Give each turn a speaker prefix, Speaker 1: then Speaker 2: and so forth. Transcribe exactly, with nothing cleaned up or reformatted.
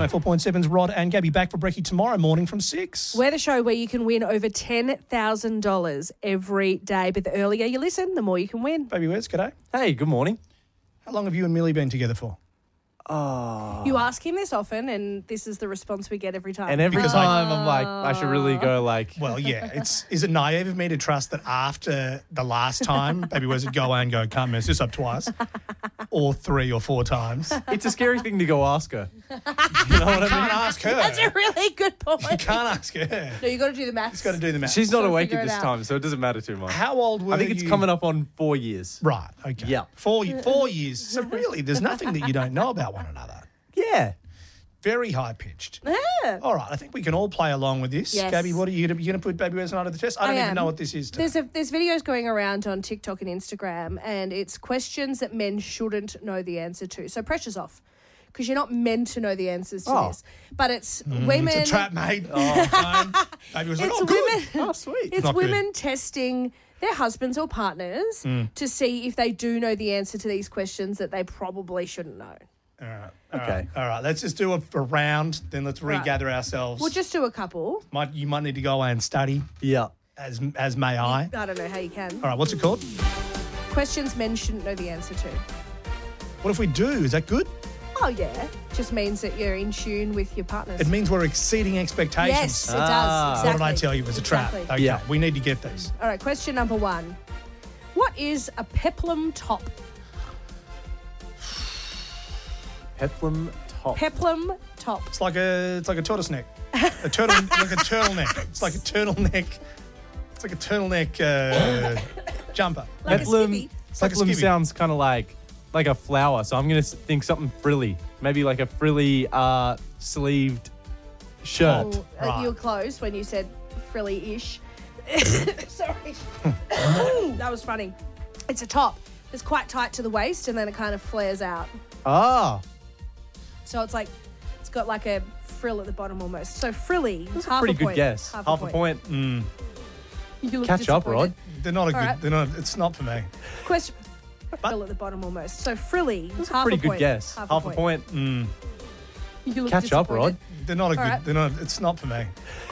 Speaker 1: oh four point seven's Rod and Gabby back for brekkie tomorrow morning from six.
Speaker 2: We're the show where you can win over ten thousand dollars every day. But the earlier you listen, the more you can win.
Speaker 1: Baby Wes, g'day.
Speaker 3: Hey, good morning.
Speaker 1: How long have you and Millie been together for?
Speaker 3: Oh.
Speaker 2: You ask him this often, and this is the response we get every time.
Speaker 3: And every
Speaker 1: Because I-
Speaker 3: time I'm like, I should really go like,
Speaker 1: Well, yeah. It's is it naive of me to trust that after the last time, Baby Wes would go away and go, can't mess this up twice, or three or four times. You
Speaker 3: it's a scary thing to go ask her. You know what I mean?
Speaker 1: can't ask her.
Speaker 2: That's a really good point.
Speaker 1: You can't ask her.
Speaker 2: No, you got to do the maths.
Speaker 1: Just got to do the math.
Speaker 3: She's not
Speaker 2: Gotta
Speaker 3: awake
Speaker 2: figure
Speaker 3: at
Speaker 2: it
Speaker 3: this
Speaker 2: out.
Speaker 3: time, so it doesn't matter too much.
Speaker 1: How old were you?
Speaker 3: I think it's coming up on four years.
Speaker 1: Right. Okay.
Speaker 3: Yeah.
Speaker 1: Four four years. So really, there's nothing that you don't know about one another.
Speaker 3: Yeah.
Speaker 1: Very high pitched.
Speaker 2: Yeah.
Speaker 1: All right, I think we can all play along with this.
Speaker 2: Yes.
Speaker 1: Gabby, what are you going to put Baby Wes and I to the test? I don't
Speaker 2: I
Speaker 1: even
Speaker 2: am.
Speaker 1: know what this is. Today.
Speaker 2: There's a, there's videos going around on TikTok and Instagram, and it's questions that men shouldn't know the answer to. So pressure's off, because you're not meant to know the answers to
Speaker 3: Oh.
Speaker 2: this. But it's women.
Speaker 1: It's a trap, mate. Oh, fine. Baby was like,
Speaker 2: It's
Speaker 1: oh, good.
Speaker 2: women.
Speaker 3: Oh, sweet.
Speaker 2: It's
Speaker 1: Not good.
Speaker 2: women testing their husbands or partners to see if they do know the answer to these questions that they probably shouldn't know.
Speaker 1: All right. All
Speaker 3: Okay.
Speaker 1: right. All right. Let's just do a, a round, then let's
Speaker 2: Right.
Speaker 1: regather ourselves.
Speaker 2: We'll just do a couple.
Speaker 1: might, you might need to go away and study,
Speaker 3: Yeah.
Speaker 1: as as may I.
Speaker 2: I don't know how you can.
Speaker 1: All right, what's it called?
Speaker 2: Questions men shouldn't know the answer to.
Speaker 1: What if we do? Is that good?
Speaker 2: Oh, yeah. Just means that you're in tune with your partners.
Speaker 1: It means we're exceeding expectations.
Speaker 2: Yes, it
Speaker 3: Ah.
Speaker 2: does. Exactly.
Speaker 1: What did I tell you? It was a trap.
Speaker 2: Exactly.
Speaker 1: Okay,
Speaker 3: Yeah.
Speaker 1: we need to get these.
Speaker 2: All right, question number one. What is a peplum top?
Speaker 3: Peplum top.
Speaker 2: Peplum top.
Speaker 1: It's like a it's like a tortoise neck. A turtle like a turtleneck. It's like a turtleneck. It's like a turtleneck uh, jumper.
Speaker 2: Like a
Speaker 3: Peplum,
Speaker 2: skivvy.
Speaker 1: It's like a
Speaker 3: peplum
Speaker 1: skivvy.
Speaker 3: sounds kind of like like a flower, so I'm going to think something frilly. Maybe like a frilly uh, sleeved shirt.
Speaker 2: Oh, uh,
Speaker 1: Right.
Speaker 2: you were close when you said frilly-ish. Sorry. That was funny. It's a top. It's quite tight to the waist, and then it kind of flares out.
Speaker 3: Ah,
Speaker 2: So it's like, it's got like a frill at the bottom almost. So frilly,
Speaker 3: that's
Speaker 2: half
Speaker 3: a pretty
Speaker 2: a
Speaker 3: good
Speaker 2: point.
Speaker 3: guess.
Speaker 2: Half,
Speaker 3: Half a point.
Speaker 1: Mm,
Speaker 2: You look
Speaker 3: Catch up, Rod.
Speaker 2: disappointed.
Speaker 1: they're not a good.
Speaker 2: right.
Speaker 1: They're not. It's not for me.
Speaker 2: Question. Frill at the bottom almost. So frilly,
Speaker 3: That's a
Speaker 2: half
Speaker 3: pretty
Speaker 2: a
Speaker 3: good
Speaker 2: point.
Speaker 3: guess.
Speaker 2: Half,
Speaker 3: Half
Speaker 2: a
Speaker 3: a
Speaker 2: point.
Speaker 3: point.
Speaker 2: You look
Speaker 3: Catch up,
Speaker 2: disappointed.
Speaker 3: Rod.
Speaker 1: They're not a good.
Speaker 2: All right.
Speaker 1: They're not. It's not for me.